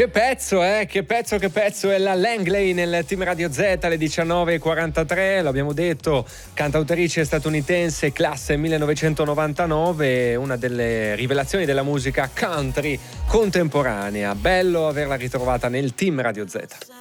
Che pezzo è la Langley nel Team Radio Z alle 19.43, l'abbiamo detto, cantautrice statunitense, classe 1999, una delle rivelazioni della musica country contemporanea. Bello averla ritrovata nel Team Radio Z.